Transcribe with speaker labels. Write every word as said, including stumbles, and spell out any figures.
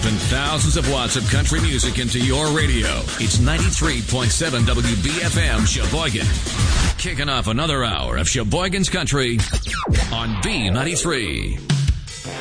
Speaker 1: pumping thousands of watts of country music into your radio. It's ninety-three point seven W B F M Sheboygan. Kicking off another hour of Sheboygan's Country on B ninety-three.